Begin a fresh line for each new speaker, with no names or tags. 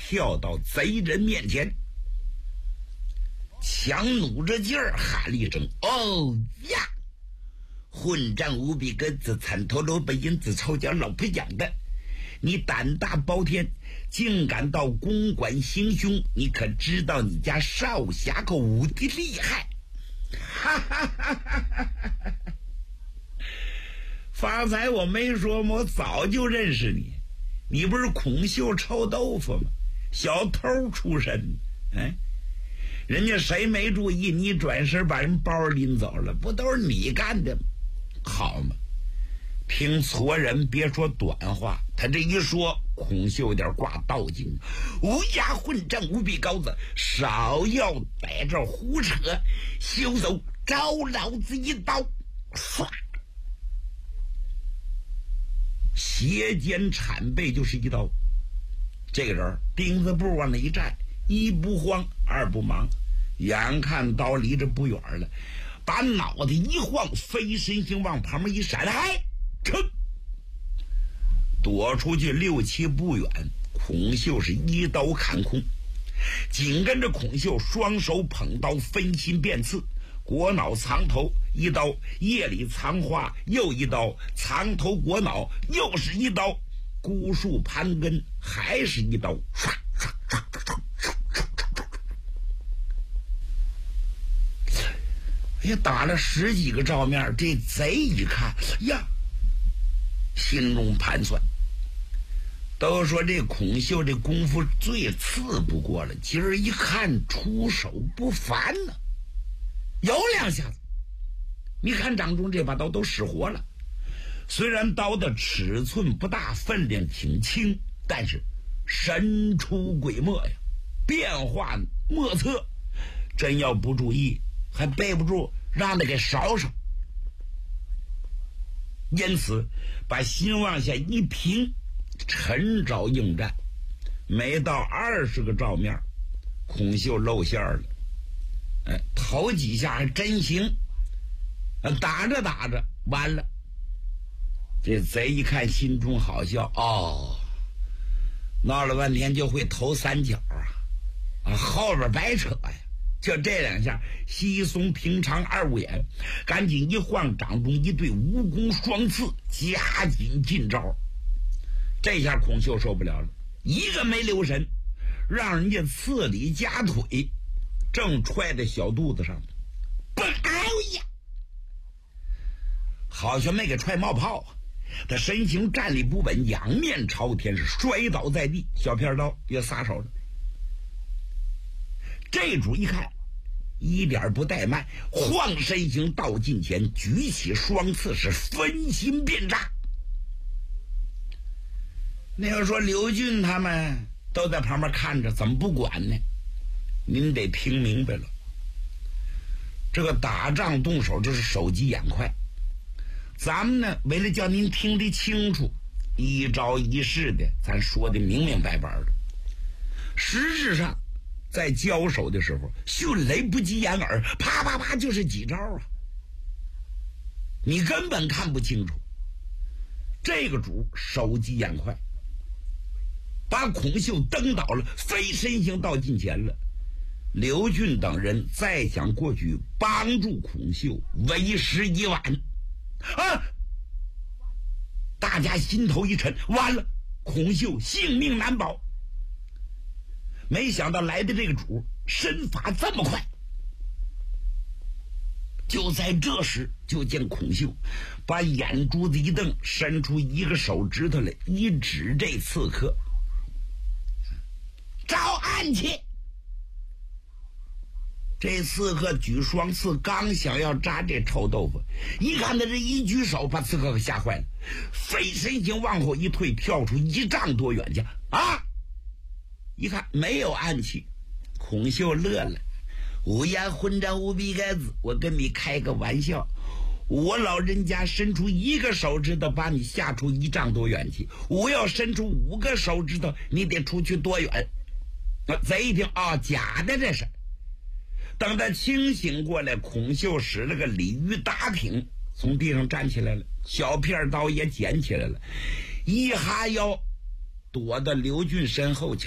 跳到贼人面前，强努着劲儿喊了一声：“哦呀！混账无比鸽子，惨头萝卜银子，臭脚老婆养的！你胆大包天，竟敢到公馆行凶！你可知道你家少侠狗武的厉害？”哈哈哈哈哈哈！方才我没说吗？我早就认识你，你不是孔秀臭豆腐吗？小偷出身，人家谁没注意，你转身把人包拎走了，不都是你干的吗？好嘛，听错人别说短话，他这一说，孔秀有点挂道经，乌鸦混账无比高子，少要在这胡扯，休走，招老子一刀！唰，斜肩铲背就是一刀。这个人钉子步往那一站，一不慌二不忙，眼看刀离着不远了，把脑袋一晃，飞身形往旁边一闪，噌，躲出去6、7步远。孔秀是一刀砍空，紧跟着孔秀双手捧刀，分心便刺，裹脑藏头一刀，夜里藏花又一刀，藏头裹脑又是一刀，孤树盘根还是一刀，唰唰唰唰唰唰唰。哎呀，打了10几个照面，这贼一看呀，心中盘算，都说这孔秀这功夫最次不过了，今儿一看出手不凡呢，有2下子。你看掌中这把刀都使活了，虽然刀的尺寸不大，分量挺轻，但是神出鬼没呀，变化莫测，真要不注意还背不住让他给烧烧。因此把心往下一平，沉着应战。没到20个照面，孔秀露馅了。头几下还真行，打着打着完了。这贼一看心中好笑，闹了半天就会投3角后边白扯呀。就这2下稀松平常2五眼，赶紧一晃掌中一对蜈蚣双刺，加紧进招。这下孔秀受不了了，一个没留神，让人家刺里夹腿，正踹在小肚子上，嘣！哎呀，好像没给踹冒泡啊！他身形站立不稳，仰面朝天，是摔倒在地，小片刀也撒手了。这主一看一点不怠慢，晃身形到近前，举起双刺，是分心便扎。那要说刘俊他们都在旁边看着，怎么不管呢？您得听明白了，这个打仗动手就是手疾眼快，咱们呢为了叫您听得清楚，一招一式的咱说的明明白白的。实质上在交手的时候，迅雷不及掩耳，啪啪啪就是几招啊，你根本看不清楚。这个主手疾眼快，把孔秀蹬倒了，飞身形到近前了。刘俊等人再想过去帮助孔秀，为时已晚大家心头一沉，完了，孔秀性命难保。没想到来的这个主身法这么快，就在这时，就见孔秀把眼珠子一瞪，伸出一个手指头来，一指这刺客，招暗器。这刺客举双刺，刚想要扎这臭豆腐，一看他这一举手，把刺客给吓坏了，飞身形往后一退，跳出1丈多远去一看没有暗器，孔秀乐了，乌鸦混账无比该子，我跟你开个玩笑，我老人家伸出1个手指头把你吓出1丈多远去，我要伸出5个手指头，你得出去多远？贼一听假的这是。等他清醒过来，孔秀使了个鲤鱼打挺，从地上站起来了，小片刀也捡起来了，一哈腰躲到刘俊身后